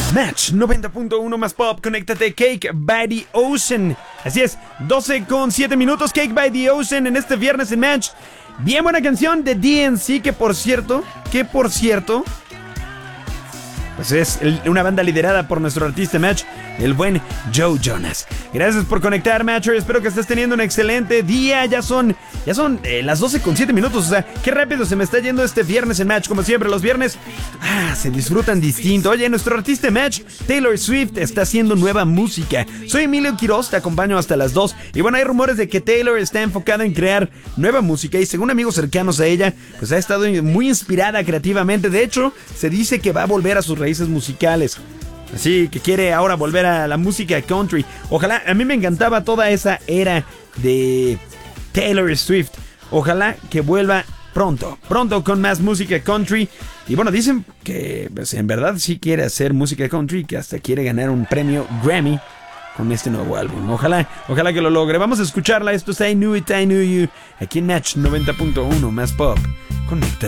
Match 90.1 más pop, conéctate, Cake by the Ocean. Así es, 12:07, Cake by the Ocean en este viernes en Match. Bien buena canción de DNC, que por cierto, pues es una banda liderada por nuestro artista Match, el buen Joe Jonas. Gracias por conectar, Matcher. Espero que estés teniendo un excelente día. Ya son las 12:07. O sea, qué rápido se me está yendo este viernes en Match. Como siempre, los viernes se disfrutan distinto. Oye, nuestro artista Match, Taylor Swift, está haciendo nueva música. Soy Emilio Quiroz, te acompaño hasta las 2. Y bueno, hay rumores de que Taylor está enfocada en crear nueva música. Y según amigos cercanos a ella, pues ha estado muy inspirada creativamente. De hecho, se dice que va a volver a sus raíces musicales. Así que quiere ahora volver a la música country. Ojalá, a mí me encantaba toda esa era de Taylor Swift. Ojalá que vuelva pronto con más música country. Y bueno, dicen que pues, en verdad sí quiere hacer música country, que hasta quiere ganar un premio Grammy con este nuevo álbum. Ojalá que lo logre. Vamos a escucharla. Esto es I Knew It, I Knew You, aquí en Match 90.1 más pop. Conéctate.